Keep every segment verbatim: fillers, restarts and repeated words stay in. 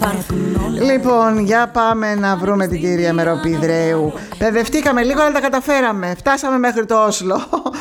Λοιπόν, για πάμε να βρούμε την κυρία Μεροπηδρέου. Παιδευτήκαμε λίγο, αλλά τα καταφέραμε. Φτάσαμε μέχρι το Όσλο.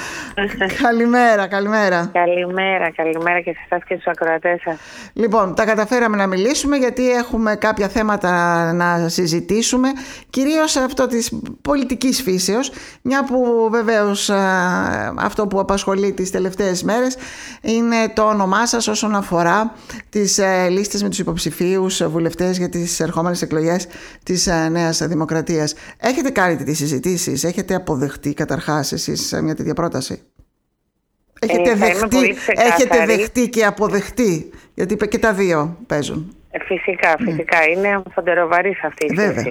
Καλημέρα, καλημέρα. Καλημέρα, καλημέρα και σε εσάς και στους ακροατές σας. Λοιπόν, τα καταφέραμε να μιλήσουμε γιατί έχουμε κάποια θέματα να συζητήσουμε, κυρίως αυτό της πολιτικής φύσεως, μια που βεβαίως αυτό που απασχολεί τις τελευταίες μέρες είναι το όνομά σας όσον αφορά τις λίστες με τους υποψηφίους βουλευτές για τις ερχόμενες εκλογές της Νέας Δημοκρατίας. Έχετε κάνει τις συζητήσεις, έχετε αποδεχτεί καταρχάς εσείς μια τέτοια πρόταση? Έχετε, ε, δεχτεί, έχετε δεχτεί και αποδεχτεί, γιατί και τα δύο παίζουν. Φυσικά, φυσικά. Mm. Είναι φοντεροβαρής αυτή η θέση.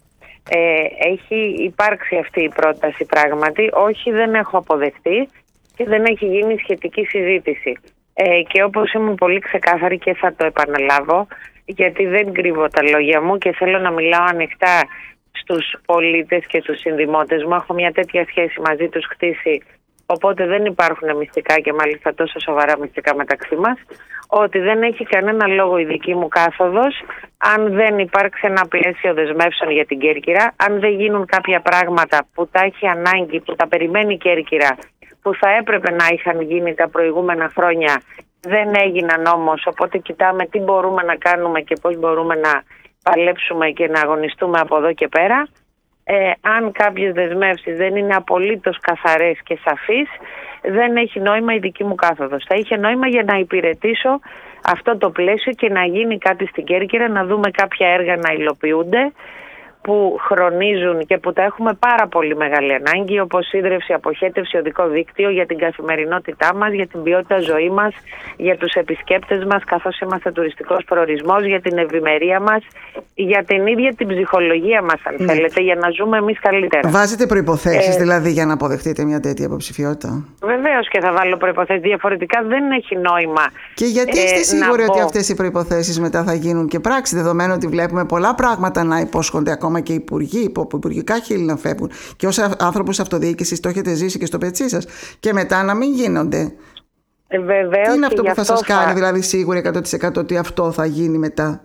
Ε, έχει υπάρξει αυτή η πρόταση πράγματι. Όχι, δεν έχω αποδεχτεί και δεν έχει γίνει σχετική συζήτηση. Ε, και όπως ήμουν πολύ ξεκάθαρη και θα το επαναλάβω, γιατί δεν κρύβω τα λόγια μου και θέλω να μιλάω ανοιχτά στους πολίτες και στους συνδημότες μου. Έχω μια τέτοια σχέση μαζί τους χτίσει, οπότε δεν υπάρχουν μυστικά και μάλιστα τόσο σοβαρά μυστικά μεταξύ μας, ότι δεν έχει κανένα λόγο η δική μου κάθοδος αν δεν υπάρξει ένα πλαίσιο δεσμεύσεων για την Κέρκυρα, αν δεν γίνουν κάποια πράγματα που τα έχει ανάγκη, που τα περιμένει η Κέρκυρα, που θα έπρεπε να είχαν γίνει τα προηγούμενα χρόνια, δεν έγιναν όμως, οπότε κοιτάμε τι μπορούμε να κάνουμε και πώς μπορούμε να παλέψουμε και να αγωνιστούμε από εδώ και πέρα. Ε, αν κάποιες δεσμεύσεις δεν είναι απολύτως καθαρές και σαφείς, δεν έχει νόημα η δική μου κάθοδος. Θα είχε νόημα για να υπηρετήσω αυτό το πλαίσιο και να γίνει κάτι στην Κέρκυρα, να δούμε κάποια έργα να υλοποιούνται που χρονίζουν και που τα έχουμε πάρα πολύ μεγάλη ανάγκη, όπως σύντρευση, αποχέτευση, οδικό δίκτυο για την καθημερινότητά μας, για την ποιότητα ζωή μας, για τους επισκέπτες μας καθώς είμαστε τουριστικός προορισμός, για την ευημερία μας, για την ίδια την ψυχολογία μας αν ναι. θέλετε, για να ζούμε εμείς καλύτερα. Βάζετε προϋποθέσεις ε... δηλαδή για να αποδεχτείτε μια τέτοια υποψηφιότητα? Βεβαίως και θα βάλω προϋποθέσεις, διαφορετικά δεν έχει νόημα. Και γιατί είστε ε, σίγουροι ότι αυτές οι προϋποθέσεις μετά θα γίνουν και πράξη, δεδομένου ότι βλέπουμε πολλά πράγματα να υπόσχονται ακόμα και οι υπουργοί, που υπουργικά χείλη να φεύγουν, και ως άνθρωπος αυτοδιοίκησης το έχετε ζήσει και στο πετσί σας, και μετά να μην γίνονται? Ε, βεβαίως. Τι είναι αυτό που θα σας θα... κάνει δηλαδή σίγουροι εκατό τοις εκατό ότι αυτό θα γίνει μετά?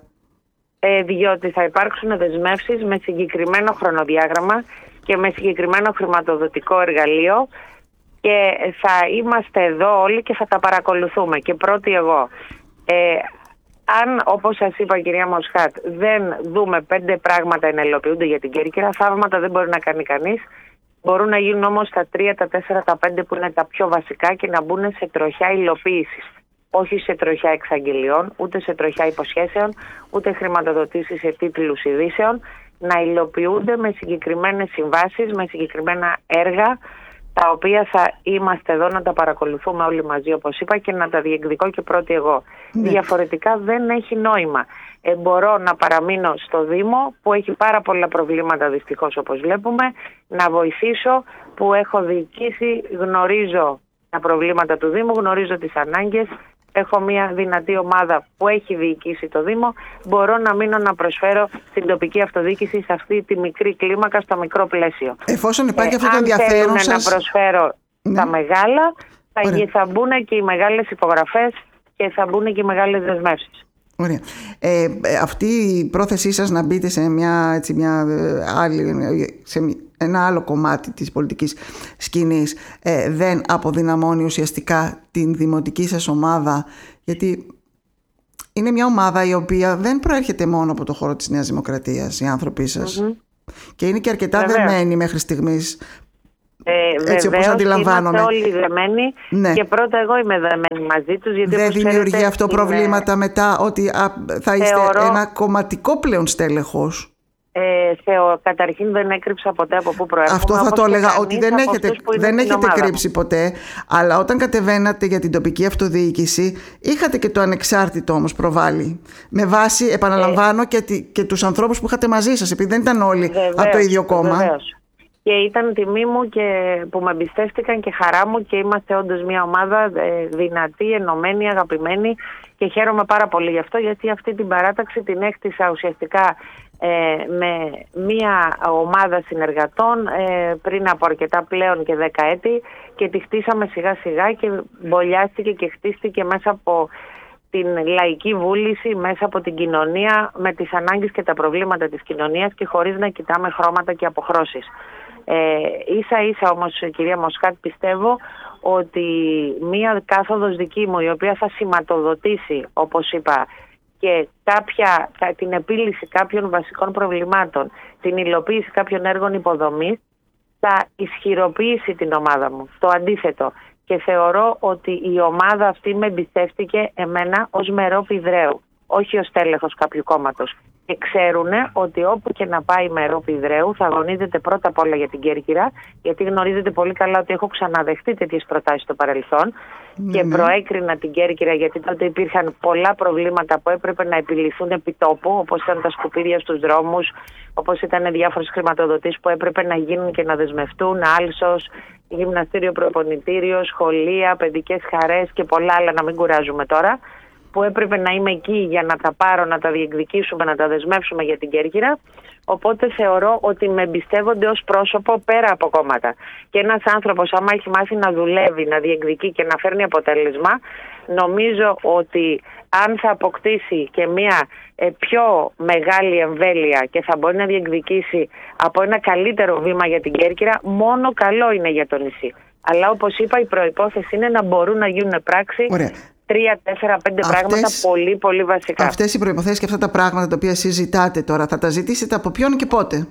Ε, διότι θα υπάρξουν δεσμεύσεις με συγκεκριμένο χρονοδιάγραμμα και με συγκεκριμένο χρηματοδοτικό εργαλείο και θα είμαστε εδώ όλοι και θα τα παρακολουθούμε. Και πρώτη εγώ, ε, αν, όπως σας είπα κυρία Μοσχάτ, δεν δούμε πέντε πράγματα να υλοποιούνται για την Κέρκυρα, θαύματα δεν μπορεί να κάνει κανείς. Μπορούν να γίνουν όμως τα τρία, τα τέσσερα, τα πέντε που είναι τα πιο βασικά και να μπουν σε τροχιά υλοποίησης. Όχι σε τροχιά εξαγγελιών, ούτε σε τροχιά υποσχέσεων, ούτε χρηματοδοτήσεις σε τίτλους ειδήσεων. Να υλοποιούνται με συγκεκριμένες συμβάσεις, με συγκεκριμένα έργα, τα οποία θα είμαστε εδώ να τα παρακολουθούμε όλοι μαζί, όπως είπα, και να τα διεκδικώ και πρώτη εγώ. Ναι. Διαφορετικά δεν έχει νόημα. Ε, μπορώ να παραμείνω στο Δήμο που έχει πάρα πολλά προβλήματα δυστυχώς όπως βλέπουμε, να βοηθήσω που έχω διοικήσει, γνωρίζω τα προβλήματα του Δήμου, γνωρίζω τις ανάγκες, έχω μια δυνατή ομάδα που έχει διοικήσει το Δήμο, μπορώ να μείνω να προσφέρω την τοπική αυτοδιοίκηση σε αυτή τη μικρή κλίμακα, στο μικρό πλαίσιο. Εφόσον υπάρχει ε, αυτό το ενδιαφέρον αν σας... να προσφέρω ναι. τα μεγάλα, θα, θα μπουν και οι μεγάλες υπογραφές και θα μπουν και οι μεγάλες δεσμεύσεις. Ωραία. Ε, αυτή η πρόθεσή σας να μπείτε σε μια, έτσι, μια άλλη, σε ένα άλλο κομμάτι της πολιτικής σκηνής ε, δεν αποδυναμώνει ουσιαστικά την δημοτική σας ομάδα? Γιατί είναι μια ομάδα η οποία δεν προέρχεται μόνο από το χώρο της Νέας Δημοκρατίας, οι άνθρωποι σας, mm-hmm. και είναι και αρκετά Βεβαίως. δεμένοι μέχρι στιγμής. Ε, έτσι όπως αντιλαμβάνομαι. Είμαστε όλοι δεμένοι ναι. και πρώτα εγώ είμαι δεμένη μαζί τους. Γιατί δεν δημιουργεί αυτό είναι... προβλήματα μετά ότι α, θα είστε Θεωρώ... ένα κομματικό πλέον στέλεχος? Ε, θεω... Καταρχήν δεν έκρυψα ποτέ από πού προέρχομαι. Αυτό θα το έλεγα, ότι δεν έχετε, δεν έχετε κρύψει ποτέ, αλλά όταν κατεβαίνατε για την τοπική αυτοδιοίκηση είχατε και το ανεξάρτητο όμως προβάλλει. Με βάση, επαναλαμβάνω, ε... και, τη, και τους ανθρώπους που είχατε μαζί σας, επειδή δεν ήταν όλοι βεβαίως, από το ίδιο κόμμα. Βεβαίως. Και ήταν τιμή μου και που με εμπιστεύτηκαν και χαρά μου και είμαστε όντως μια ομάδα δυνατή, ενωμένη, αγαπημένη και χαίρομαι πάρα πολύ γι' αυτό, γιατί αυτή την παράταξη την έκτισα ουσιαστικά ε, με μια ομάδα συνεργατών ε, πριν από αρκετά πλέον και δέκα έτη και τη χτίσαμε σιγά σιγά και μπολιάστηκε και χτίστηκε μέσα από την λαϊκή βούληση μέσα από την κοινωνία, με τις ανάγκες και τα προβλήματα της κοινωνίας και χωρίς να κοιτάμε χρώματα και αποχρώσεις. Ε, ίσα ίσα όμως, κυρία Μοσκάτ, πιστεύω ότι μία κάθοδος δική μου, η οποία θα σηματοδοτήσει, όπως είπα, και κάποια, την επίλυση κάποιων βασικών προβλημάτων, την υλοποίηση κάποιων έργων υποδομής, θα ισχυροποιήσει την ομάδα μου. Το αντίθετο. Και θεωρώ ότι η ομάδα αυτή με εμπιστεύτηκε εμένα ως μερό Πηδρέου, όχι ως τέλεχος κάποιου κόμματος. Και ξέρουν ότι όπου και να πάει η μερό Πηδρέου θα αγωνίζεται πρώτα απ' όλα για την Κέρκυρα, γιατί γνωρίζετε πολύ καλά ότι έχω ξαναδεχτεί τέτοιες προτάσεις στο παρελθόν mm-hmm. και προέκρινα την Κέρκυρα, γιατί τότε υπήρχαν πολλά προβλήματα που έπρεπε να επιληθούν επί τόπου, όπως ήταν τα σκουπίδια στους δρόμους, όπως ήταν διάφορες χρηματοδοτήσεις που έπρεπε να γίνουν και να δεσμευτούν, άλσος, γυμναστήριο, προπονητήριο, σχολεία, παιδικές χαρές και πολλά άλλα, να μην κουράζουμε τώρα, που έπρεπε να είμαι εκεί για να τα πάρω, να τα διεκδικήσουμε, να τα δεσμεύσουμε για την Κέρκυρα. Οπότε θεωρώ ότι με εμπιστεύονται ως πρόσωπο πέρα από κόμματα. Και ένας άνθρωπος, άμα έχει μάθει να δουλεύει, να διεκδικεί και να φέρνει αποτέλεσμα, νομίζω ότι αν θα αποκτήσει και μια ε, πιο μεγάλη εμβέλεια και θα μπορεί να διεκδικήσει από ένα καλύτερο βήμα για την Κέρκυρα, μόνο καλό είναι για το νησί. Αλλά όπως είπα, η προϋπόθεση είναι να μπορούν να γίνουν πράξη. Ωραία. Τρία, τέσσερα, πέντε αυτές, πράγματα πολύ πολύ βασικά. Αυτές οι προϋποθέσεις και αυτά τα πράγματα τα οποία συζητάτε τώρα, θα τα ζητήσετε από ποιον και πότε?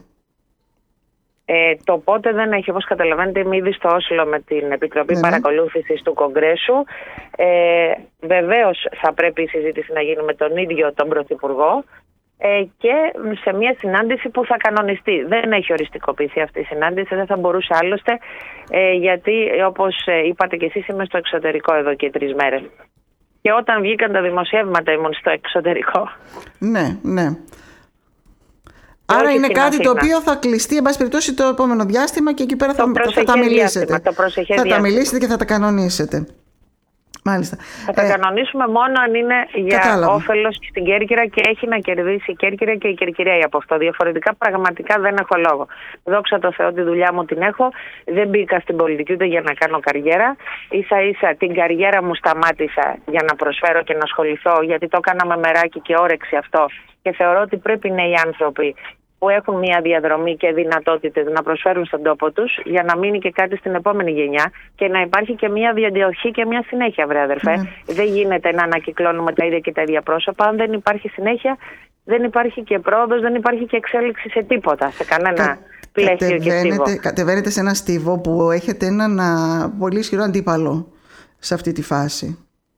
Ε, το πότε δεν έχει, όπως καταλαβαίνετε, είμαι ήδη στο Όσλο με την Επιτροπή ναι, Παρακολούθησης του Κογκρέσου. Ε, βεβαίως θα πρέπει η συζήτηση να γίνει με τον ίδιο τον Πρωθυπουργό ε, και σε μια συνάντηση που θα κανονιστεί. Δεν έχει οριστικοποιηθεί αυτή η συνάντηση, δεν θα μπορούσε άλλωστε, ε, γιατί όπως είπατε και εσείς, είμαι στο εξωτερικό εδώ και τρεις μέρες. Και όταν βγήκαν τα δημοσιεύματα ήμουν στο εξωτερικό. Ναι, ναι. Άρα είναι κάτι το οποίο θα κλειστεί, εν πάση περιπτώσει, το επόμενο διάστημα και εκεί πέρα θα, θα τα μιλήσετε. Το θα διάστημα. τα μιλήσετε και θα τα κανονίσετε. Μάλιστα. Θα τα ε, κανονίσουμε μόνο αν είναι για κατάλαβα. όφελος στην Κέρκυρα και έχει να κερδίσει η Κέρκυρα και οι Κερκυραίοι από αυτό. Διαφορετικά πραγματικά δεν έχω λόγο. Δόξα τω Θεώ, τη δουλειά μου την έχω. Δεν μπήκα στην πολιτική ούτε για να κάνω καριέρα. Ίσα ίσα την καριέρα μου σταμάτησα για να προσφέρω και να ασχοληθώ, γιατί το έκανα με μεράκι και όρεξη αυτό. Και θεωρώ ότι πρέπει νέοι άνθρωποι που έχουν μια διαδρομή και δυνατότητες να προσφέρουν στον τόπο τους, για να μείνει και κάτι στην επόμενη γενιά και να υπάρχει και μια διαδοχή και μια συνέχεια, βρε αδερφέ. Mm. Δεν γίνεται να ανακυκλώνουμε τα ίδια και τα ίδια πρόσωπα. Αν δεν υπάρχει συνέχεια, δεν υπάρχει και πρόοδος, δεν υπάρχει και εξέλιξη σε τίποτα, σε κανένα Κα... πλαίσιο και στίβο. Κατεβαίνετε σε ένα στίβο που έχετε έναν πολύ ισχυρό αντίπαλο σε αυτή τη φάση.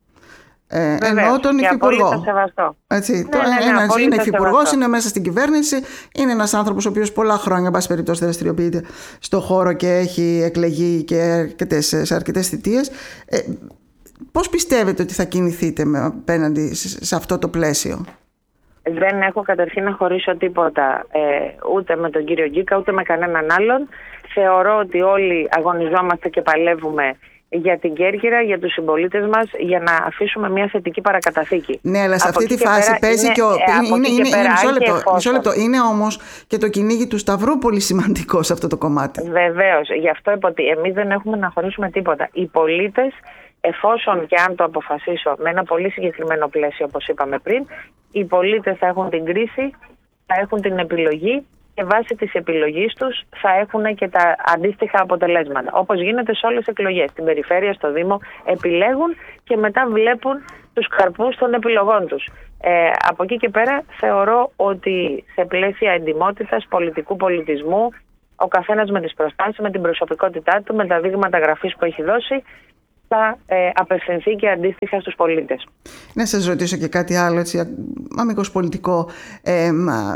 Ε, ενώ τον υφυπουργό. Έτσι, ναι, το, ναι, ναι, ένας είναι υφυπουργός, είναι μέσα στην κυβέρνηση, είναι ένας άνθρωπος ο οποίος πολλά χρόνια, εν πάση περιπτώσει, δραστηριοποιείται στο χώρο και έχει εκλεγεί και αρκετές, σε αρκετές θητείες. Ε, πώς πιστεύετε ότι θα κινηθείτε απέναντι σε αυτό το πλαίσιο? Δεν έχω καταρχήν να χωρίσω τίποτα ε, ούτε με τον κύριο Γκίκα ούτε με κανέναν άλλον. Θεωρώ ότι όλοι αγωνιζόμαστε και παλεύουμε για την Κέρκυρα, για τους συμπολίτες μας, για να αφήσουμε μια θετική παρακαταθήκη. Ναι, αλλά σε από αυτή τη φάση παίζει και ο... Είναι, είναι, είναι, μισό λεπτό, μισό λεπτό. Είναι όμως και το κυνήγι του Σταυρού πολύ σημαντικό σε αυτό το κομμάτι. Βεβαίως. Γι' αυτό είπα ότι εμείς δεν έχουμε να χωρίσουμε τίποτα. Οι πολίτες, εφόσον και αν το αποφασίσω με ένα πολύ συγκεκριμένο πλαίσιο, όπως είπαμε πριν, οι πολίτες θα έχουν την κρίση, θα έχουν την επιλογή και βάσει της επιλογής τους θα έχουν και τα αντίστοιχα αποτελέσματα. Όπως γίνεται σε όλες τις εκλογές. Στην περιφέρεια, στο Δήμο επιλέγουν και μετά βλέπουν τους καρπούς των επιλογών τους. Ε, από εκεί και πέρα θεωρώ ότι σε πλαίσια εντιμότητας, πολιτικού πολιτισμού, ο καθένας με τις προσπάθειες, με την προσωπικότητά του, με τα δείγματα γραφής που έχει δώσει, θα ε, απευθυνθεί και αντίστοιχα στους πολίτες. Να σας ρωτήσω και κάτι άλλο, έτσι, αμικώς πολιτικό. Ε,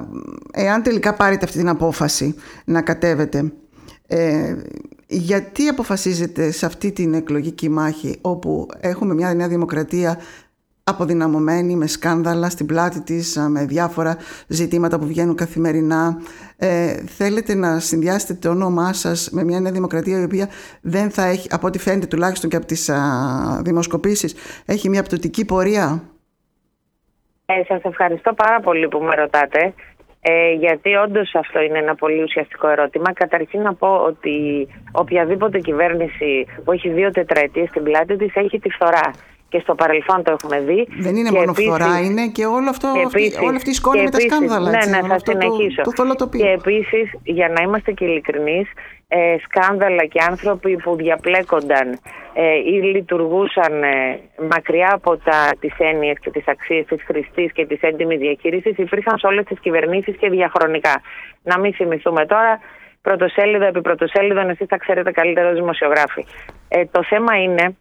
εάν τελικά πάρετε αυτή την απόφαση να κατέβετε, ε, γιατί αποφασίζετε σε αυτή την εκλογική μάχη, όπου έχουμε μια Νέα Δημοκρατία αποδυναμωμένη, με σκάνδαλα στην πλάτη της, με διάφορα ζητήματα που βγαίνουν καθημερινά, ε, θέλετε να συνδυάσετε το όνομά σας με μια Νέα Δημοκρατία η οποία δεν θα έχει, από ό,τι φαίνεται τουλάχιστον και από τις α, δημοσκοπήσεις, έχει μια πτωτική πορεία? Ε, σας ευχαριστώ πάρα πολύ που με ρωτάτε, ε, γιατί όντως αυτό είναι ένα πολύ ουσιαστικό ερώτημα. Καταρχήν να πω ότι οποιαδήποτε κυβέρνηση που έχει δύο τετραετίες στην πλάτη της έχει τη φθορά. και στο παρελθόν το έχουμε δει. Δεν είναι μόνο φθορά, είναι και όλο αυτό, και επίσης, αυτή, όλη αυτή η σκόνη με τα σκάνδαλα. Ναι, έτσι, ναι, θα συνεχίσω. Το, το και επίσης, για να είμαστε και ειλικρινείς, ε, σκάνδαλα και άνθρωποι που διαπλέκονταν ε, ή λειτουργούσαν ε, μακριά από τα, τις έννοιες και τις αξίες της χρηστής και της έντιμης διαχείρισης υπήρχαν σε όλες τις κυβερνήσεις και διαχρονικά. Να μην θυμηθούμε τώρα πρωτοσέλιδο επί πρωτοσέλιδο, εσείς θα ξέρετε καλύτερα δημοσιογράφοι. Ε, το θέμα είναι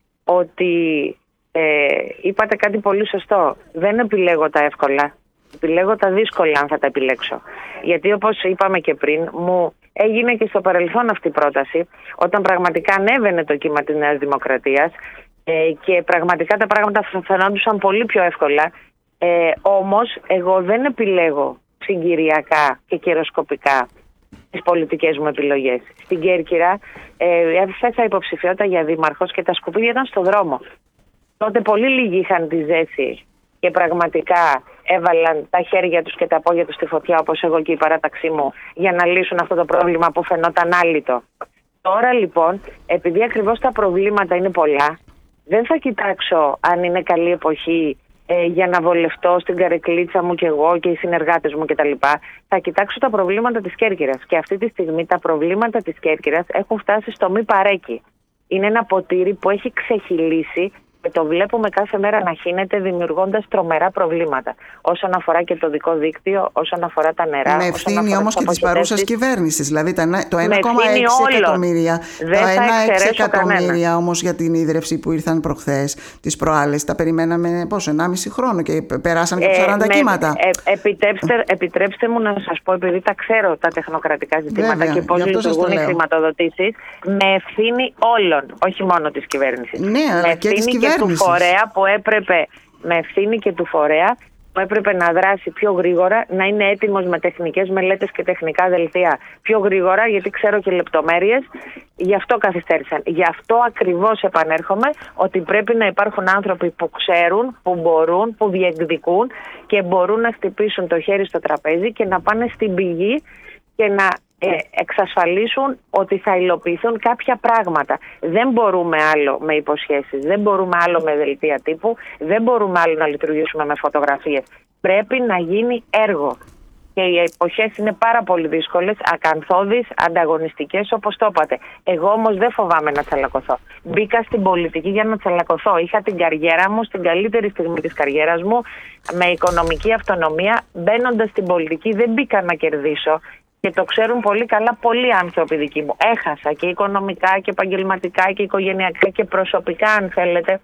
ότι ε, είπατε κάτι πολύ σωστό. Δεν επιλέγω τα εύκολα. Επιλέγω τα δύσκολα αν θα τα επιλέξω. Γιατί όπως είπαμε και πριν, μου έγινε και στο παρελθόν αυτή η πρόταση, όταν πραγματικά ανέβαινε το κύμα της Νέας Δημοκρατίας ε, και πραγματικά τα πράγματα φαινόντουσαν πολύ πιο εύκολα. Ε, όμως εγώ δεν επιλέγω συγκυριακά και καιροσκοπικά τις πολιτικές μου επιλογές. Στην Κέρκυρα ε, έφεσα υποψηφιότητα για δήμαρχος και τα σκουπίδια ήταν στο δρόμο. Τότε πολύ λίγοι είχαν τη ζέση και πραγματικά έβαλαν τα χέρια τους και τα πόδια τους στη φωτιά, όπως εγώ και η παράταξή μου, για να λύσουν αυτό το πρόβλημα που φαινόταν άλυτο. Τώρα λοιπόν, επειδή ακριβώς τα προβλήματα είναι πολλά, δεν θα κοιτάξω αν είναι καλή εποχή ε, για να βολευτώ στην καρεκλίτσα μου και εγώ και οι συνεργάτες μου κτλ. Θα κοιτάξω τα προβλήματα της Κέρκυρας. Και αυτή τη στιγμή τα προβλήματα της Κέρκυρας έχουν φτάσει στο μη παρέκει. Είναι ένα ποτήρι που έχει ξεχυλήσει και το βλέπουμε κάθε μέρα να χύνεται, δημιουργώντας τρομερά προβλήματα. Όσον αφορά και το δικό δίκτυο, όσον αφορά τα νερά. Με ευθύνη όμως και της παρούσας κυβέρνησης. Δηλαδή το ένα κόμμα έξι εκατομμύρια. Δεν το ένα κόμμα έξι εκατομμύρια όμως για την ίδρυυση που ήρθαν προχθές, τις προάλλες. Τα περιμέναμε πόσο, ενάμιση χρόνο και περάσαν και σαράντα ε, κύματα. Ε, επιτρέψτε, επιτρέψτε μου να σας πω, επειδή τα ξέρω τα τεχνοκρατικά ζητήματα. Βέβαια, και πώς λειτουργούν οι χρηματοδοτήσεις, με ευθύνη όλων, όχι μόνο της κυβέρνησης. Ναι, αλλά και της κυβέρνησης. Του φορέα που έπρεπε, με ευθύνη και του φορέα που έπρεπε να δράσει πιο γρήγορα, να είναι έτοιμος με τεχνικές μελέτες και τεχνικά δελτία πιο γρήγορα, γιατί ξέρω και λεπτομέρειες. Γι' αυτό καθυστέρησαν. Γι' αυτό ακριβώς επανέρχομαι ότι πρέπει να υπάρχουν άνθρωποι που ξέρουν, που μπορούν, που διεκδικούν και μπορούν να χτυπήσουν το χέρι στο τραπέζι και να πάνε στην πηγή και να Ε, εξασφαλίσουν ότι θα υλοποιηθούν κάποια πράγματα. Δεν μπορούμε άλλο με υποσχέσεις, δεν μπορούμε άλλο με δελτία τύπου, δεν μπορούμε άλλο να λειτουργήσουμε με φωτογραφίες. Πρέπει να γίνει έργο. Και οι εποχές είναι πάρα πολύ δύσκολες, ακανθώδεις, ανταγωνιστικές, όπως το είπατε. Εγώ όμως δεν φοβάμαι να τσαλακωθώ. Μπήκα στην πολιτική για να τσαλακωθώ. Είχα την καριέρα μου, στην καλύτερη στιγμή της καριέρας μου, με οικονομική αυτονομία. Μπαίνοντας στην πολιτική δεν μπήκα να κερδίσω. Και το ξέρουν πολύ καλά πολλοί άνθρωποι δικοί μου. Έχασα και οικονομικά και επαγγελματικά και οικογενειακά και προσωπικά, αν θέλετε.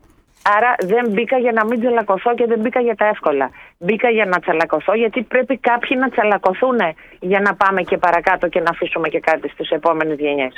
Άρα δεν μπήκα για να μην τσαλακωθώ και δεν μπήκα για τα εύκολα. Μπήκα για να τσαλακωθώ, γιατί πρέπει κάποιοι να τσαλακωθούν για να πάμε και παρακάτω και να αφήσουμε και κάτι στις επόμενες γενιές.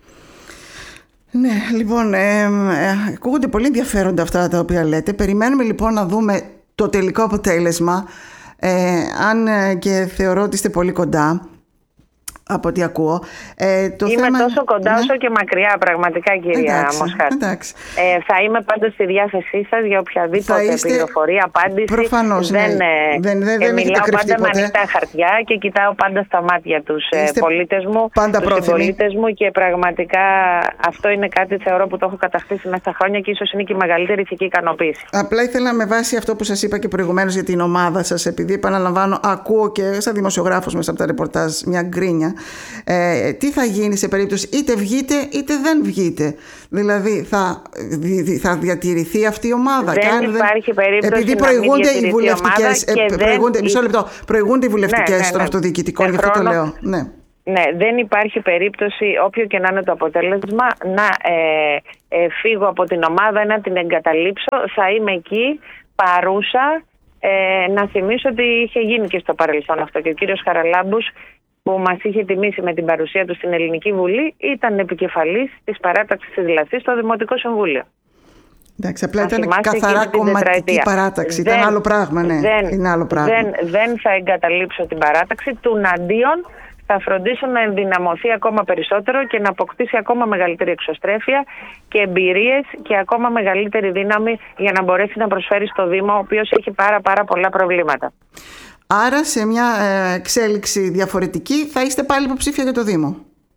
Ναι, λοιπόν, ε, ε, ακούγονται πολύ ενδιαφέροντα αυτά τα οποία λέτε. Περιμένουμε λοιπόν να δούμε το τελικό αποτέλεσμα. Ε, αν και θεωρώ ότι είστε πολύ κοντά από ό,τι ακούω. Ε, το είμαι θέμα... τόσο κοντά ναι. όσο και μακριά, πραγματικά, κυρία Μοσχάτ. Ε, θα είμαι πάντως στη διάθεσή σας για οποιαδήποτε είστε... πληροφορία, απάντηση. Προφανώς, δεν, ναι. ε, δεν, δεν, ε, δεν μιλάω πάντα ποτέ. με ανοιχτά χαρτιά και κοιτάω πάντα στα μάτια τους ε, πολίτες μου, τους συμπολίτες μου, και πραγματικά αυτό είναι κάτι, θεωρώ, που το έχω κατακτήσει μέσα στα χρόνια και ίσως είναι και η μεγαλύτερη ηθική ικανοποίηση. Απλά ήθελα, με βάση αυτό που σας είπα και προηγουμένως για την ομάδα σας, επειδή επαναλαμβάνω, ακούω και σαν δημοσιογράφος μέσα από τα ρεπορτάζ μια γκρίνια. Ε, τι θα γίνει σε περίπτωση είτε βγείτε είτε δεν βγείτε? Δηλαδή θα, θα διατηρηθεί αυτή η ομάδα? Δεν και αν υπάρχει δεν, περίπτωση επειδή προηγούνται οι βουλευτικές ε, προηγούνται, μισό λεπτό, προηγούνται οι βουλευτικές ναι, ναι, ναι. των αυτοδιοικητικών, γι' αυτό το λέω. Ναι. Ναι, δεν υπάρχει περίπτωση, όποιο και να είναι το αποτέλεσμα, να ε, ε, φύγω από την ομάδα ή να την εγκαταλείψω. Θα είμαι εκεί παρούσα. Ε, να θυμίσω ότι είχε γίνει και στο παρελθόν αυτό, και ο κύριος Χαραλάμπους, που μας είχε τιμήσει με την παρουσία του στην Ελληνική Βουλή, ήταν επικεφαλής της παράταξης της Λασσής στο Δημοτικό Συμβούλιο. Εντάξει, απλά ήταν καθαρά κομματική παράταξη. Δεν, ήταν άλλο πράγμα, ναι. Δεν, είναι άλλο πράγμα. Δεν, δεν θα εγκαταλείψω την παράταξη. Τουναντίον θα φροντίσω να ενδυναμωθεί ακόμα περισσότερο και να αποκτήσει ακόμα μεγαλύτερη εξωστρέφεια και εμπειρίες και ακόμα μεγαλύτερη δύναμη για να μπορέσει να προσφέρει στο Δήμο, ο οποίος έχει πάρα πάρα πολλά προβλήματα. Άρα σε μια εξέλιξη διαφορετική θα είστε πάλι υποψήφια για το Δήμο?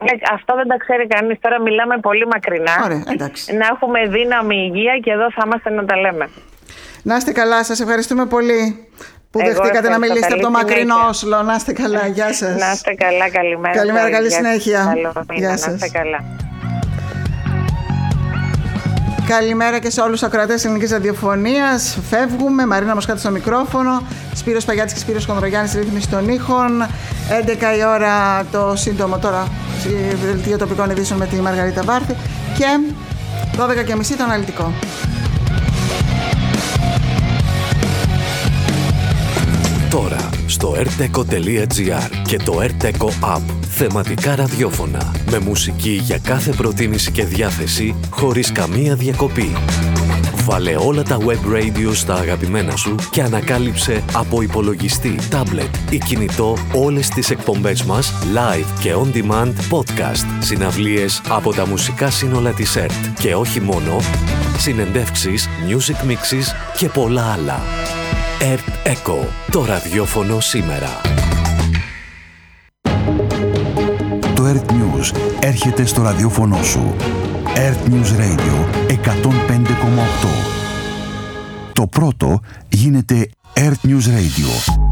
Αυτό δεν τα ξέρει κανείς. Τώρα μιλάμε πολύ μακρινά. Ωραία, εντάξει. Να έχουμε δύναμη, υγεία και εδώ θα είμαστε να τα λέμε. Να είστε καλά, σας ευχαριστούμε πολύ που Εγώ δεχτήκατε να μιλήσετε καλή από το μακρινό συνέχεια. Όσλο. Να είστε καλά, γεια σας. Να είστε καλά, καλημέρα. Καλημέρα, καλή Γεια συνέχεια. Καλό μήνα, Γεια σας. να είστε καλά. Καλημέρα και σε όλους τους ακροατές ελληνικής ραδιοφωνίας. Φεύγουμε. Μαρίνα Μοσχάτη στο μικρόφωνο. Σπύρος Παγιάτης και Σπύρος Κονδρογιάννης ρύθμιση των ήχων. έντεκα η ώρα το σύντομο τώρα δελτίο τοπικών ειδήσεων με τη Μαργαρίτα Βάρθη. Και δώδεκα και μισή το αναλυτικό. Τώρα στο erteco τελεία gr και το erteco app. Θεματικά ραδιόφωνα με μουσική για κάθε προτίμηση και διάθεση χωρίς καμία διακοπή. Βάλε όλα τα web radio στα αγαπημένα σου και ανακάλυψε από υπολογιστή, tablet ή κινητό όλες τις εκπομπές μας live και on demand podcast, συναυλίες από τα μουσικά σύνολα της ΕΡΤ και όχι μόνο, συνεντεύξεις, music mixes και πολλά άλλα. ΕΡΤ Echo, το ραδιόφωνο σήμερα. Το ΕΡΤ News έρχεται στο ραδιόφωνο σου. ΕΡΤ News Radio εκατόν πέντε κόμμα οκτώ. Το πρώτο γίνεται ΕΡΤ News Radio.